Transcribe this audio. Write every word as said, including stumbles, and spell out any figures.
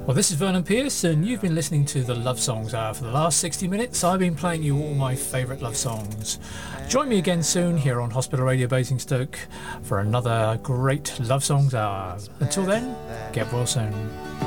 Well, this is Vernon Pierce, and you've been listening to the Love Songs Hour. For the last sixty minutes, I've been playing you all my favourite love songs. Join me again soon here on Hospital Radio Basingstoke for another great Love Songs Hour. Until then, get well soon.